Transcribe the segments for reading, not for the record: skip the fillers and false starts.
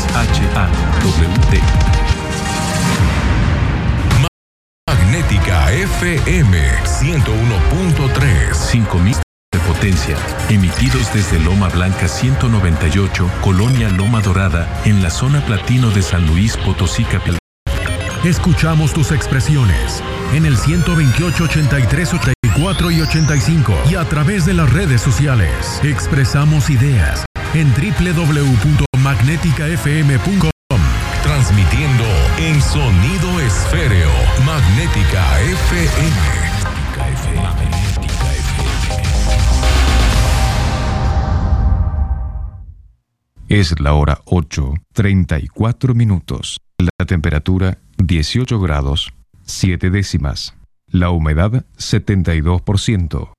Magnética FM 101.3. 5000 de potencia, emitidos desde Loma Blanca 198, Colonia Loma Dorada, en la zona platino de San Luis Potosí, capital. Escuchamos tus expresiones en el 128, 83, 84 y 85 y a través de las redes sociales. Expresamos ideas en www.magneticafm.com. Transmitiendo en sonido esféreo. Magnética FM. Es la hora 8:34. La temperatura 18 grados, 7 décimas. La humedad 72%.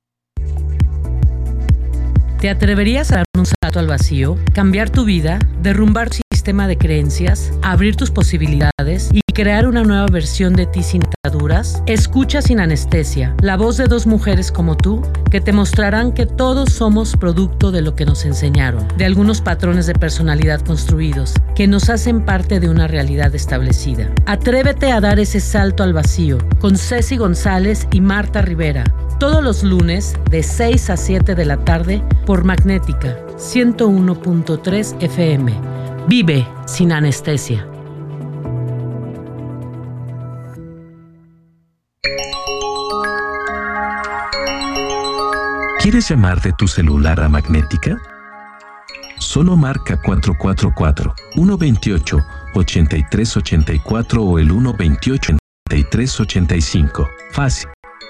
¿Te atreverías a dar un salto al vacío, cambiar tu vida, derrumbar tu sistema de creencias, abrir tus posibilidades y crear una nueva versión de ti sin ataduras? Escucha Sin Anestesia, la voz de dos mujeres como tú que te mostrarán que todos somos producto de lo que nos enseñaron, de algunos patrones de personalidad construidos que nos hacen parte de una realidad establecida. Atrévete a dar ese salto al vacío con Ceci González y Marta Rivera. Todos los lunes de 6 a 7 de la tarde por Magnética 101.3 FM. Vive sin anestesia. ¿Quieres llamar de tu celular a Magnética? Solo marca 444-128-8384 o el 128-8385. Fácil.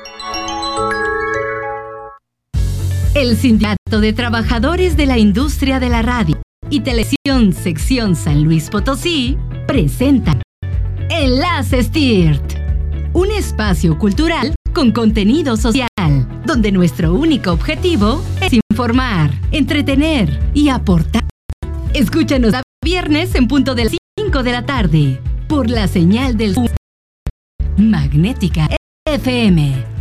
El Sindicato de Trabajadores de la Industria de la Radio y Televisión Sección San Luis Potosí presentan Enlaces TIRT, un espacio cultural con contenido social, donde nuestro único objetivo es informar, entretener y aportar. Escúchanos a viernes en punto de las 5 de la tarde por la señal del Magnética FM.